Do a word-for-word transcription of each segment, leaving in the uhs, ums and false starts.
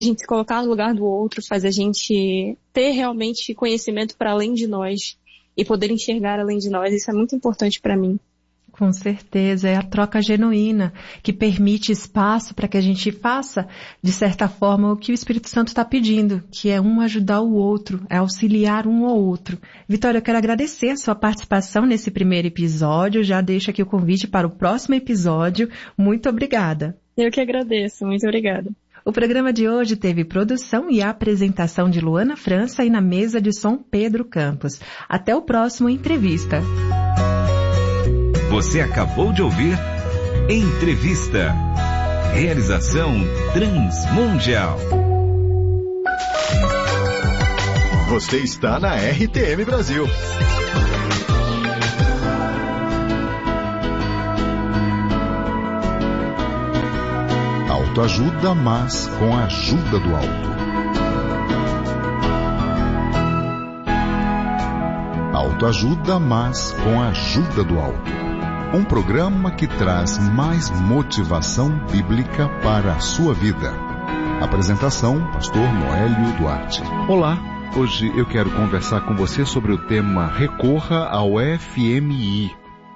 gente se colocar no lugar do outro, faz a gente ter realmente conhecimento para além de nós e poder enxergar além de nós. Isso é muito importante para mim. Com certeza, é a troca genuína que permite espaço para que a gente faça, de certa forma, o que o Espírito Santo está pedindo, que é um ajudar o outro, é auxiliar um ao outro. Vitória, eu quero agradecer a sua participação nesse primeiro episódio, já deixo aqui o convite para o próximo episódio. Muito obrigada. Eu que agradeço, muito obrigada. O programa de hoje teve produção e apresentação de Luana França e na mesa de som Pedro Campos. Até o próximo Entrevista. Você acabou de ouvir Entrevista. Realização Transmundial. Você está na R T M Brasil. Autoajuda, mas com a ajuda do alto. Autoajuda, mas com a ajuda do alto. Um programa que traz mais motivação bíblica para a sua vida. Apresentação, pastor Noélio Duarte. Olá, hoje eu quero conversar com você sobre o tema Recorra ao F M I.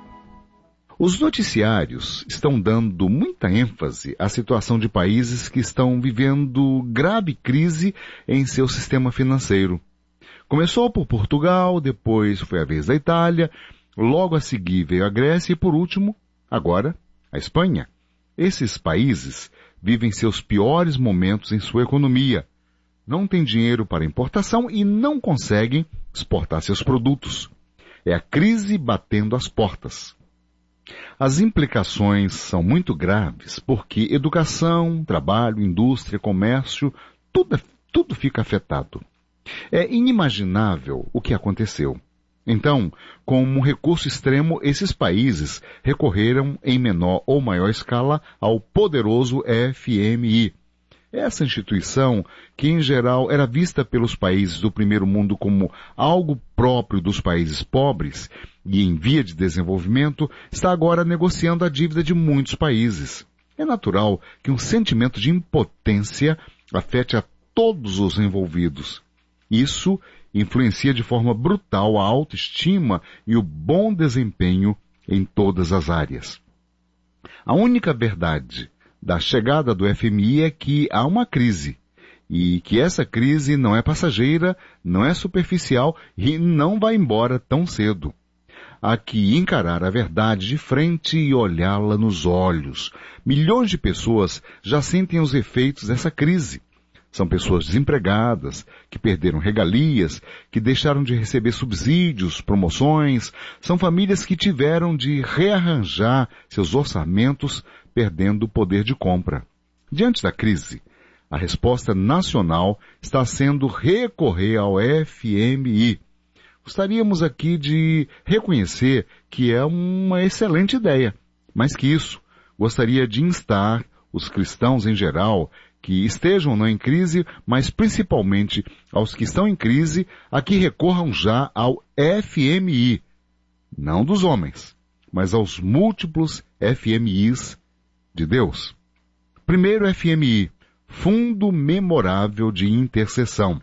Os noticiários estão dando muita ênfase à situação de países que estão vivendo grave crise em seu sistema financeiro. Começou por Portugal, depois foi a vez da Itália, logo a seguir veio a Grécia e, por último, agora, a Espanha. Esses países vivem seus piores momentos em sua economia. Não têm dinheiro para importação e não conseguem exportar seus produtos. É a crise batendo às portas. As implicações são muito graves porque educação, trabalho, indústria, comércio, tudo, tudo fica afetado. É inimaginável o que aconteceu. Então, como um recurso extremo, esses países recorreram em menor ou maior escala ao poderoso F M I. Essa instituição, que em geral era vista pelos países do primeiro mundo como algo próprio dos países pobres e em via de desenvolvimento, está agora negociando a dívida de muitos países. É natural que um sentimento de impotência afete a todos os envolvidos. Isso influencia de forma brutal a autoestima e o bom desempenho em todas as áreas. A única verdade da chegada do F M I é que há uma crise, e que essa crise não é passageira, não é superficial e não vai embora tão cedo. Há que encarar a verdade de frente e olhá-la nos olhos. Milhões de pessoas já sentem os efeitos dessa crise. São pessoas desempregadas, que perderam regalias, que deixaram de receber subsídios, promoções. São famílias que tiveram de rearranjar seus orçamentos, perdendo o poder de compra. Diante da crise, a resposta nacional está sendo recorrer ao F M I. Gostaríamos aqui de reconhecer que é uma excelente ideia, mas que isso, gostaria de instar os cristãos em geral que estejam ou não em crise, mas principalmente aos que estão em crise, a que recorram já ao F M I, não dos homens, mas aos múltiplos F M Is de Deus. Primeiro F M I, Fundo Memorável de Intercessão.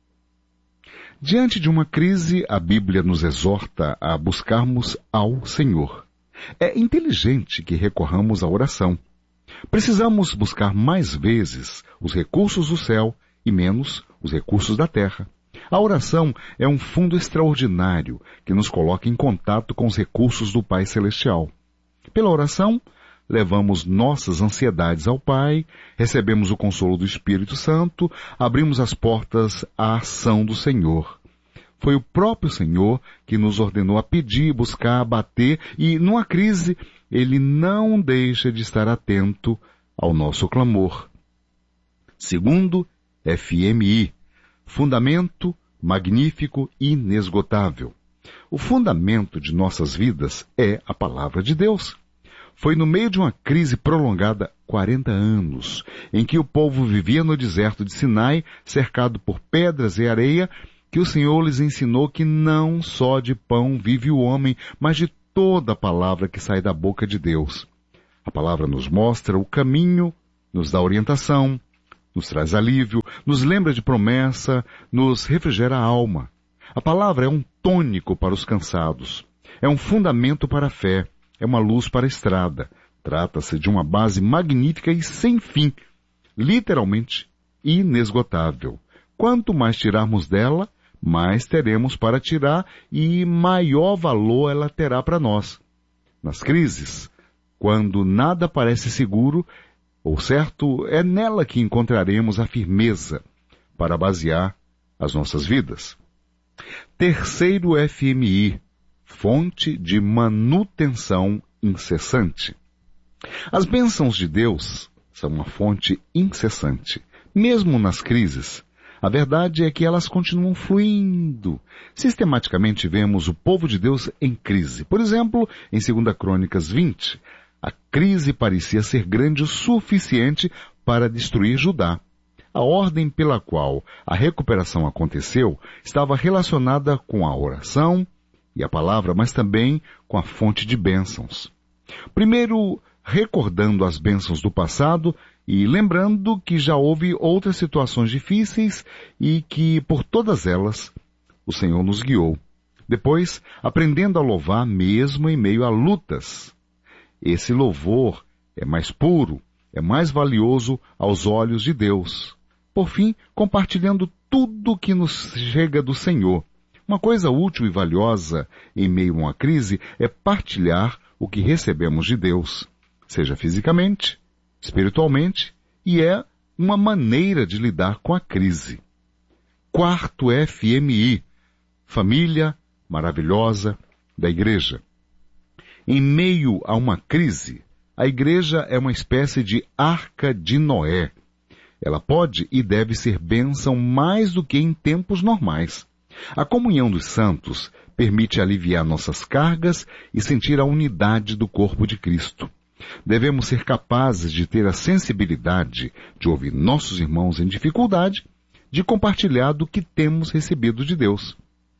Diante de uma crise, a Bíblia nos exorta a buscarmos ao Senhor. É inteligente que recorramos à oração. Precisamos buscar mais vezes os recursos do céu e menos os recursos da terra. A oração é um fundo extraordinário que nos coloca em contato com os recursos do Pai Celestial. Pela oração, levamos nossas ansiedades ao Pai, recebemos o consolo do Espírito Santo, abrimos as portas à ação do Senhor. Foi o próprio Senhor que nos ordenou a pedir, buscar, bater e, numa crise, Ele não deixa de estar atento ao nosso clamor. Segundo, F M I, Fundamento Magnífico e Inesgotável. O fundamento de nossas vidas é a Palavra de Deus. Foi no meio de uma crise prolongada, quarenta anos, em que o povo vivia no deserto de Sinai, cercado por pedras e areia, que o Senhor lhes ensinou que não só de pão vive o homem, mas de toda a palavra que sai da boca de Deus. A palavra nos mostra o caminho, nos dá orientação, nos traz alívio, nos lembra de promessa, nos refrigera a alma. A palavra é um tônico para os cansados, é um fundamento para a fé, é uma luz para a estrada. Trata-se de uma base magnífica e sem fim, literalmente inesgotável. Quanto mais tirarmos dela, mais teremos para tirar e maior valor ela terá para nós. Nas crises, quando nada parece seguro ou certo, é nela que encontraremos a firmeza para basear as nossas vidas. Terceiro F M I, fonte de manutenção incessante. As bênçãos de Deus são uma fonte incessante, mesmo nas crises. A verdade é que elas continuam fluindo. Sistematicamente vemos o povo de Deus em crise. Por exemplo, em Segunda Crônicas vinte, a crise parecia ser grande o suficiente para destruir Judá. A ordem pela qual a recuperação aconteceu estava relacionada com a oração e a palavra, mas também com a fonte de bênçãos. Primeiro, recordando as bênçãos do passado e lembrando que já houve outras situações difíceis e que, por todas elas, o Senhor nos guiou. Depois, aprendendo a louvar mesmo em meio a lutas. Esse louvor é mais puro, é mais valioso aos olhos de Deus. Por fim, compartilhando tudo que nos chega do Senhor. Uma coisa útil e valiosa em meio a uma crise é partilhar o que recebemos de Deus, seja fisicamente, espiritualmente, e é uma maneira de lidar com a crise. Quarto F M I, família maravilhosa da igreja. Em meio a uma crise, a igreja é uma espécie de arca de Noé. Ela pode e deve ser bênção mais do que em tempos normais. A comunhão dos santos permite aliviar nossas cargas e sentir a unidade do corpo de Cristo. Devemos ser capazes de ter a sensibilidade de ouvir nossos irmãos em dificuldade, de compartilhar do que temos recebido de Deus.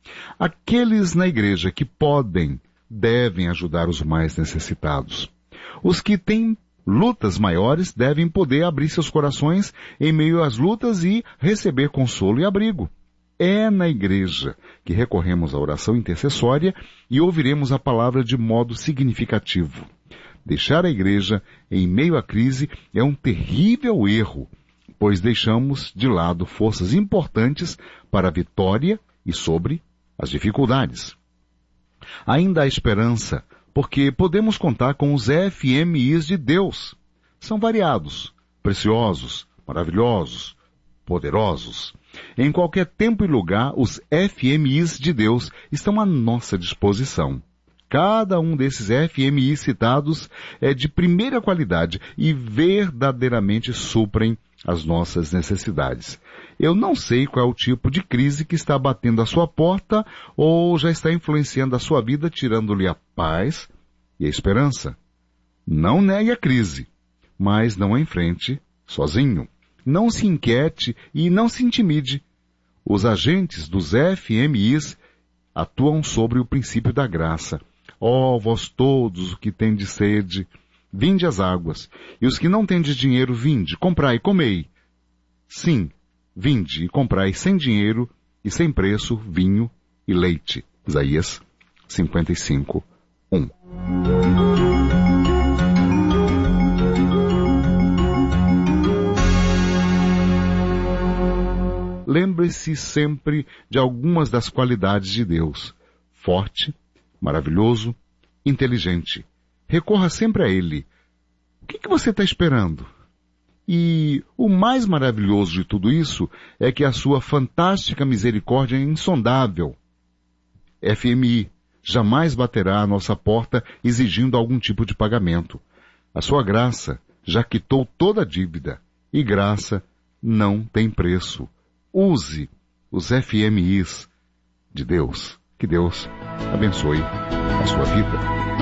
Aqueles na igreja que podem, devem ajudar os mais necessitados. Os que têm lutas maiores devem poder abrir seus corações em meio às lutas e receber consolo e abrigo. É na igreja que recorremos à oração intercessória e ouviremos a palavra de modo significativo. Deixar a igreja em meio à crise é um terrível erro, pois deixamos de lado forças importantes para a vitória e sobre as dificuldades. Ainda há esperança, porque podemos contar com os F M Is de Deus. São variados, preciosos, maravilhosos, poderosos. Em qualquer tempo e lugar, os F M Is de Deus estão à nossa disposição. Cada um desses F M Is citados é de primeira qualidade e verdadeiramente suprem as nossas necessidades. Eu não sei qual é o tipo de crise que está batendo à sua porta ou já está influenciando a sua vida, tirando-lhe a paz e a esperança. Não negue a crise, mas não a enfrente sozinho. Não se inquiete e não se intimide. Os agentes dos F M Is atuam sobre o princípio da graça. Ó, vós todos o que tendes sede, vinde às águas, e os que não tendes dinheiro, vinde, comprai e comei. Sim, vinde e comprai sem dinheiro e sem preço vinho e leite. Isaías cinquenta e cinco, um. Lembre-se sempre de algumas das qualidades de Deus. Forte, maravilhoso, inteligente. Recorra sempre a Ele. O que, que você está esperando? E o mais maravilhoso de tudo isso é que a sua fantástica misericórdia é insondável. F M I jamais baterá à nossa porta exigindo algum tipo de pagamento. A sua graça já quitou toda a dívida, e graça não tem preço. Use os F M Is de Deus. Que Deus abençoe a sua vida.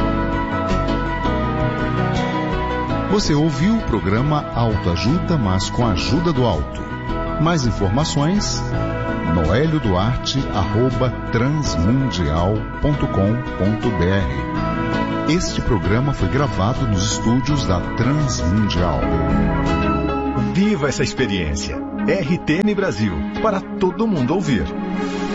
Você ouviu o programa Autoajuda, mas com a ajuda do alto. Mais informações, noelio duarte arroba transmundial ponto com ponto br. Este programa foi gravado nos estúdios da Transmundial. Viva essa experiência. R T M Brasil, para todo mundo ouvir.